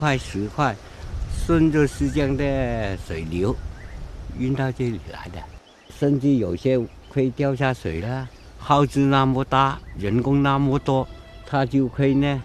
块10块，顺着石江的水流运到这里来的，甚至有些会掉下水了。耗资那么大，人工那么多，它就会呢。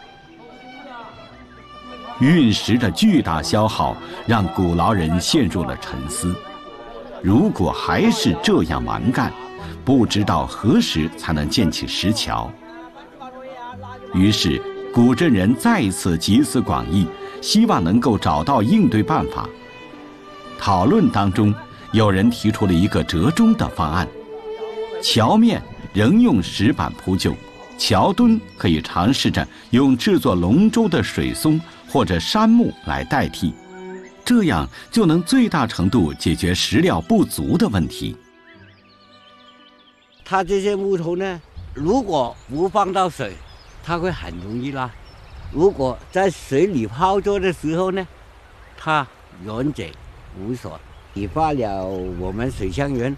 运石的巨大消耗让古劳人陷入了沉思。如果还是这样蛮干，不知道何时才能建起石桥。于是古镇人再一次集思广益，希望能够找到应对办法。讨论当中，有人提出了一个折中的方案：桥面仍用石板铺就，桥墩可以尝试着用制作龙舟的水松或者杉木来代替，这样就能最大程度解决石料不足的问题。 它这些木头呢，如果不放到水，它会很容易拉；如果在水里泡着的时候呢，它软解无所，引发了我们水乡人。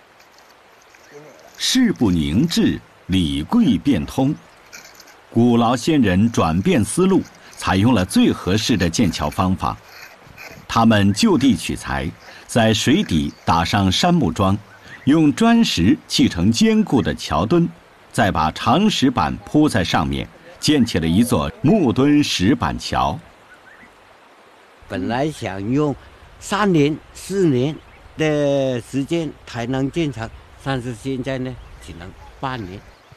事不宁至，理贵变通。古劳先人转变思路，采用了最合适的建桥方法。他们就地取材，在水底打上杉木桩，用砖石砌成坚固的桥墩，再把长石板铺在上面，建起了一座木墩石板桥。 本来想用3年、4年的时间才能建成，但是现在呢，只能半年。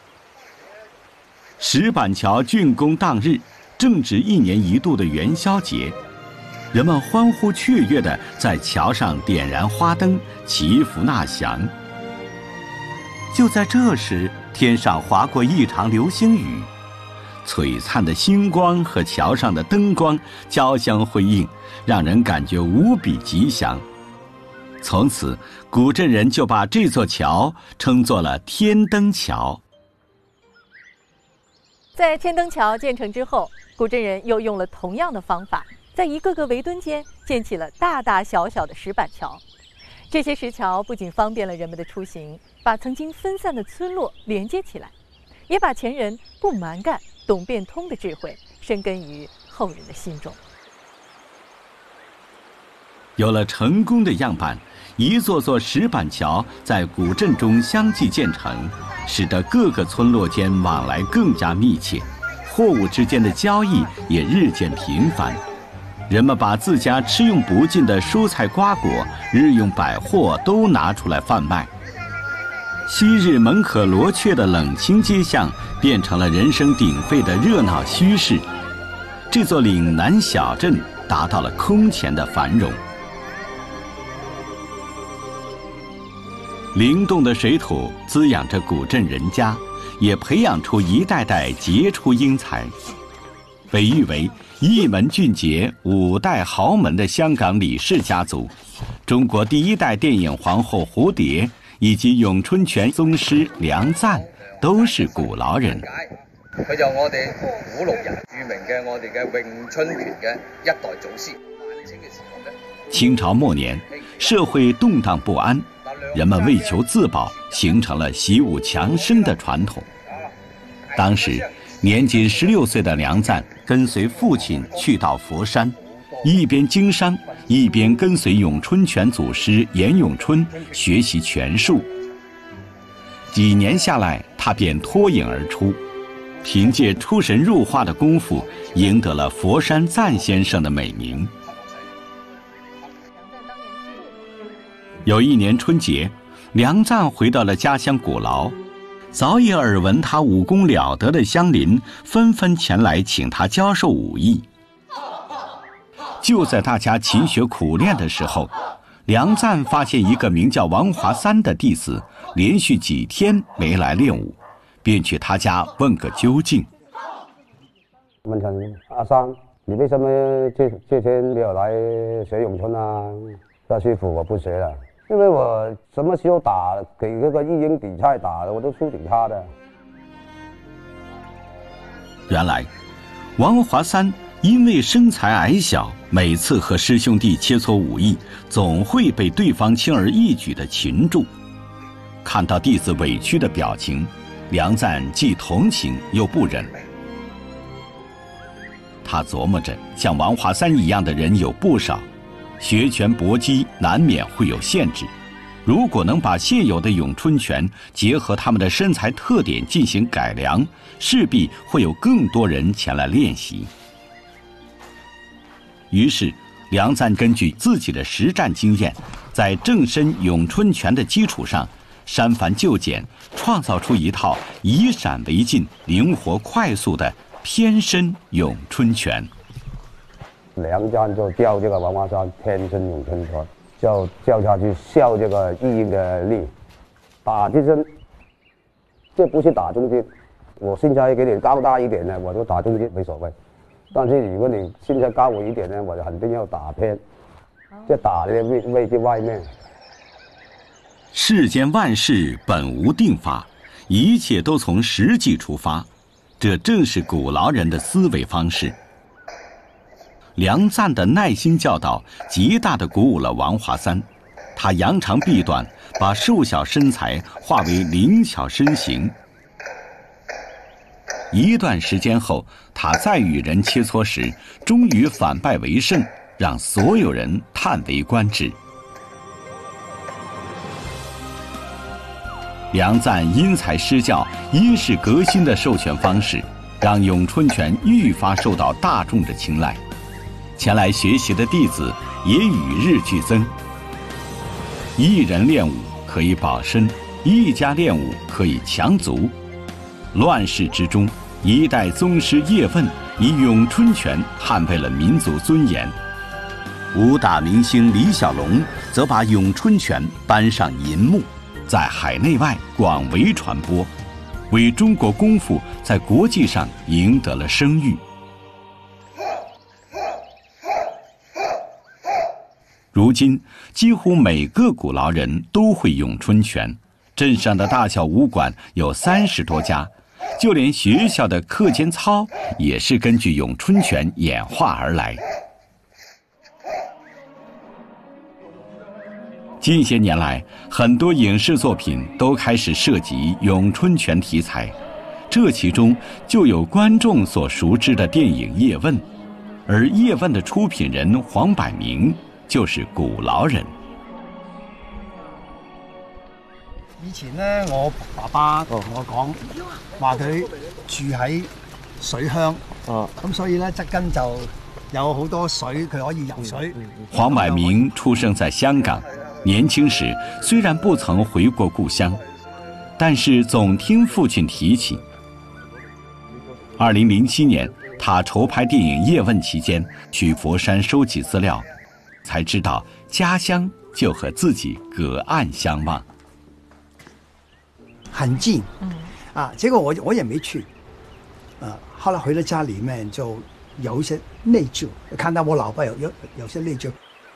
石板桥竣工当日，正值1年1度的元宵节，人们欢呼雀跃地在桥上点燃花灯，祈福纳祥。就在这时，天上划过一场流星雨，璀璨的星光和桥上的灯光交相辉映，让人感觉无比吉祥。从此，古镇人就把这座桥称作了天灯桥。 在天灯桥建成之后，古镇人又用了同样的方法，在一个个围墩间建起了大大小小的石板桥。这些石桥不仅方便了人们的出行，把曾经分散的村落连接起来，也把前人不蛮干、懂变通的智慧深根于后人的心中。 有了成功的样板，一座座石板桥在古镇中相继建成，使得各个村落间往来更加密切，货物之间的交易也日渐频繁。人们把自家吃用不尽的蔬菜瓜果、日用百货都拿出来贩卖。昔日门可罗雀的冷清街巷，变成了人声鼎沸的热闹墟市。这座岭南小镇达到了空前的繁荣。灵动的水土滋养着古镇人家，也培养出一代代杰出英才。被誉为一门俊杰、5代豪门的香港李氏家族，中国第1代电影皇后蝴蝶，以及咏春拳宗师梁赞，都是古劳人。 佢就我哋古六人著名嘅我哋嘅詠春拳嘅1代祖師。 清朝末年，社会动荡不安，人们为求自保，形成了习武强身的传统。当时年仅16岁的梁赞跟随父亲去到佛山，一边经商，一边跟随咏春拳祖师严咏春学习拳术。几年下来，他便脱颖而出，凭借出神入化的功夫，赢得了佛山赞先生的美名。有一年春节，梁赞回到了家乡古劳，早已耳闻他武功了得的乡邻纷纷前来请他教授武艺。就在大家勤学苦练的时候，梁赞发现一个名叫王华三的弟子连续几天没来练武，便去他家问个究竟。 问他阿三，你为什么这天没有来学咏春啊？大师傅，我不学了，因为我什么时候打给那个一英比赛打的，我都输给他的。 原来，王华三因为身材矮小，每次和师兄弟切磋武艺，总会被对方轻而易举地擒住。看到弟子委屈的表情，梁赞既同情又不忍。 他琢磨着，像王华三一样的人有不少，学拳搏击难免会有限制。如果能把现有的咏春拳结合他们的身材特点进行改良，势必会有更多人前来练习。于是，梁赞根据自己的实战经验，在正身咏春拳的基础上，删繁就简，创造出一套以闪为进、灵活快速的偏身咏春拳。 梁赞就教这个王华山偏身咏春拳，叫他去效这个一阴的力，打这身，这不是打中间。我身材给你高大一点呢，我就打中间没所谓。但是如果你身材高我一点呢，我就肯定要打偏，就打这个位置外面。 世间万事本无定法，一切都从实际出发，这正是古劳人的思维方式。梁赞的耐心教导极大地鼓舞了王华三，他扬长避短，把瘦小身材化为灵巧身形。一段时间后，他再与人切磋时，终于反败为胜，让所有人叹为观止。梁赞因材施教、因势革新的授权方式，让咏春拳愈发受到大众的青睐。前来学习的弟子也与日俱增。一人练武可以保身，一家练武可以强族。乱世之中，一代宗师叶问以咏春拳捍卫了民族尊严。武打明星李小龙则把咏春拳搬上银幕，在海内外广为传播，为中国功夫在国际上赢得了声誉。如今，几乎每个古劳人都会咏春拳，镇上的大小武馆有30多家，就连学校的课间操也是根据咏春拳演化而来。近些年来，很多影视作品都开始涉及咏春拳题材，这其中就有观众所熟知的电影《叶问》，而叶问的出品人黄百鸣就是古劳人。 以前咧，我爸爸同我講話佢住喺水鄉，咁所以咧側根就有好多水，佢可以游水。 黄百鸣出生在香港，年轻时虽然不曾回过故乡，但是总听父亲提起。2007年，他筹拍电影《叶问》期间，去佛山收集资料，才知道家乡就和自己隔岸相望。 很近，结果我也没去，后来回到家里面就有一些内疚，看到我老爸有些内疚。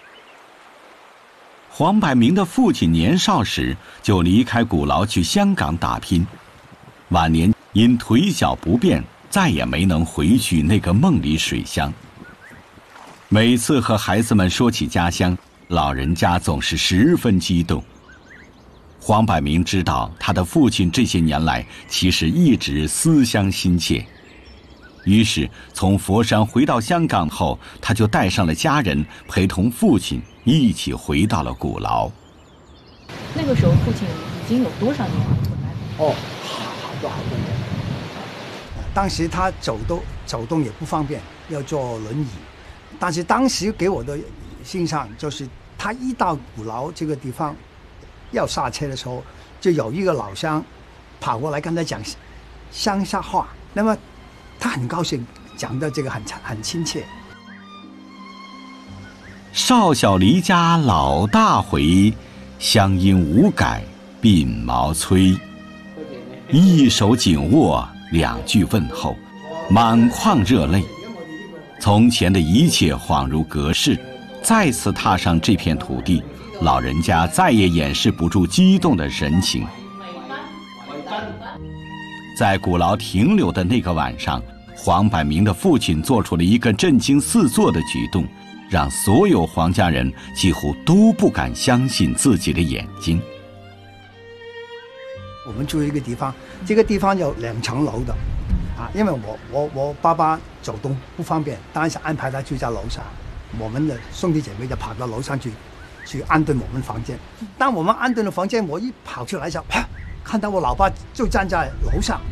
黄百鸣的父亲年少时就离开古劳去香港打拼，晚年因腿脚不便，再也没能回去那个梦里水乡。每次和孩子们说起家乡，老人家总是十分激动。黄百鸣知道他的父亲这些年来其实一直思乡心切，于是从佛山回到香港后，他就带上了家人，陪同父亲一起回到了古劳。 那个时候父亲已经有多少年了？ 好多年。当时他走动也不方便，要坐轮椅。但是当时给我的印象就是，他一到古劳这个地方要下车的时候，就有一个老乡跑过来跟他讲乡下话，那么他很高兴，讲的这个很亲切。 少小离家老大回，乡音无改鬓毛衰。一手紧握，两句问候，满眶热泪。从前的一切恍如隔世，再次踏上这片土地，老人家再也掩饰不住激动的神情。在古劳停留的那个晚上，黄百鸣的父亲做出了一个震惊四座的举动，让所有黄家人几乎都不敢相信自己的眼睛。 我们住一个地方，这个地方有2层楼的， 因为我爸爸走动不方便，当时安排他住在楼上，我们的兄弟姐妹就跑到楼上去安顿我们房间。当我们安顿了房间，我一跑出来就看到我老爸就站在楼上。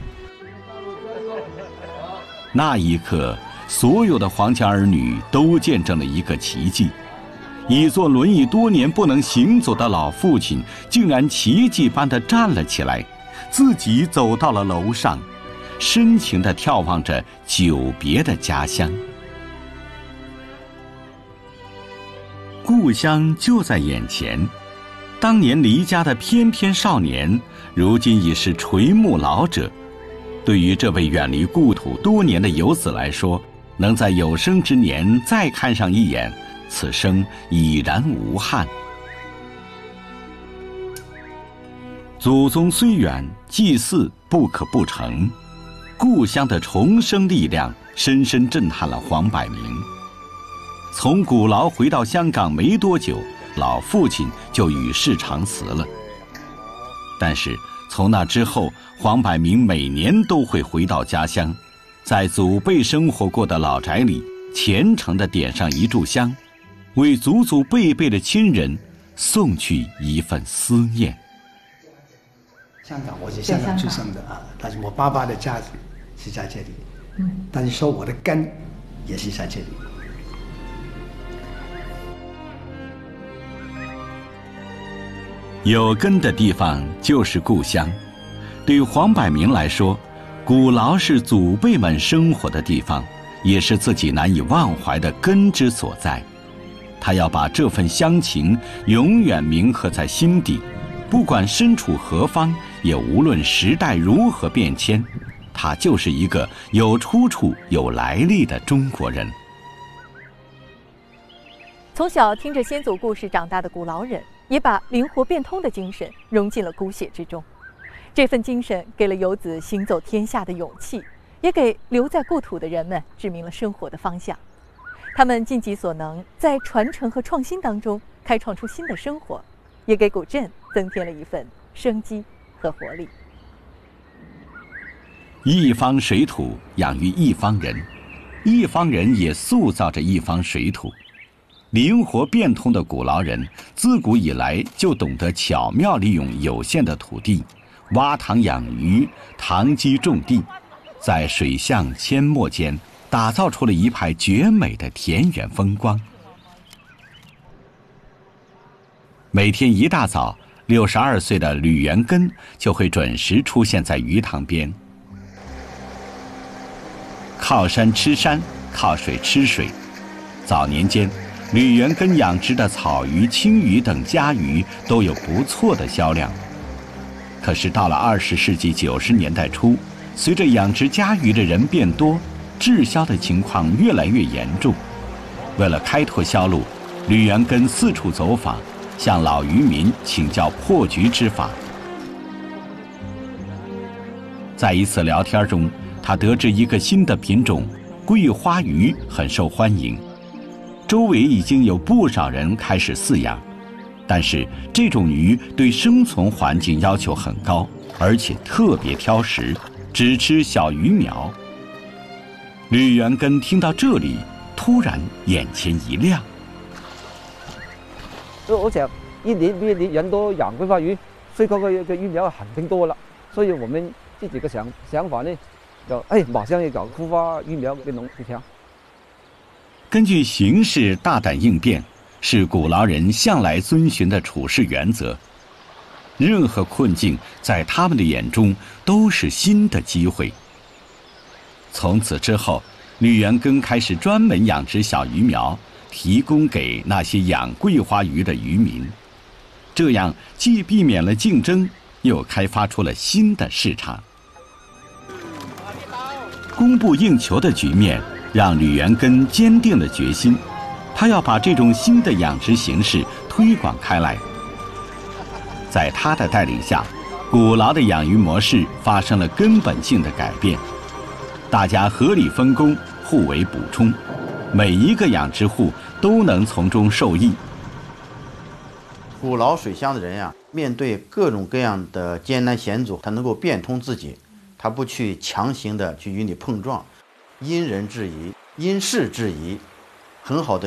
那一刻，所有的黄家儿女都见证了一个奇迹：已坐轮椅多年不能行走的老父亲，竟然奇迹般地站了起来，自己走到了楼上，深情地眺望着久别的家乡。故乡就在眼前，当年离家的翩翩少年，如今已是垂暮老者。对于这位远离故土多年的游子来说，能在有生之年再看上一眼，此生已然无憾。祖宗虽远，祭祀不可不成。故乡的重生力量深深震撼了黄百鸣。从鼓楼回到香港没多久，老父亲就与世长辞了。但是从那之后，黄百鸣每年都会回到家乡，在祖辈生活过的老宅里，虔诚地点上一炷香，为祖祖辈辈的亲人送去一份思念。 香港，我是香港出生的啊，但是我爸爸的家是在这里，但是说我的根也是在这里。 有根的地方就是故乡。对黄百鸣来说，鼓楼是祖辈们生活的地方，也是自己难以忘怀的根之所在。他要把这份乡情永远铭刻在心底，不管身处何方，也无论时代如何变迁，他就是一个有出处、有来历的中国人。 从小听着先祖故事长大的鼓楼人，也把灵活变通的精神融进了骨血之中。这份精神给了游子行走天下的勇气，也给留在故土的人们指明了生活的方向。他们尽己所能，在传承和创新当中开创出新的生活，也给古镇增添了一份生机和活力。 一方水土养育一方人，一方人也塑造着一方水土。灵活变通的鼓楼人自古以来就懂得巧妙利用有限的土地，挖塘养鱼，塘基种地，在水巷阡陌间打造出了一派绝美的田园风光。每天一大早，62岁的吕元根就会准时出现在鱼塘边。靠山吃山，靠水吃水。早年间，吕元根养殖的草鱼、青鱼等家鱼都有不错的销量。可是到了20世纪90年代初，随着养殖家鱼的人变多，滞销的情况越来越严重。为了开拓销路，吕元根四处走访，向老渔民请教破局之法。在一次聊天中，他得知一个新的品种桂花鱼很受欢迎，周围已经有不少人开始饲养，但是这种鱼对生存环境要求很高，而且特别挑食，只吃小鱼苗。吕元根听到这里，突然眼前一亮。 我想一年比一年人都养桂花鱼，所以个鱼苗肯定多了。所以我们自己的想法呢，就马上要搞桂花鱼苗给农场。 根据形势大胆应变，是鼓楼人向来遵循的处事原则。任何困境在他们的眼中都是新的机会。从此之后，吕元根开始专门养殖小鱼苗，提供给那些养桂花鱼的渔民。这样既避免了竞争，又开发出了新的市场。供不应求的局面让吕元根坚定了决心，他要把这种新的养殖形式推广开来。在他的带领下，鼓楼的养鱼模式发生了根本性的改变，大家合理分工，互为补充，每一个养殖户都能从中受益。 鼓楼水乡的人呀，面对各种各样的艰难险阻，他能够变通自己， 他不去强行的去与你碰撞，因人制宜，因事制宜，很好的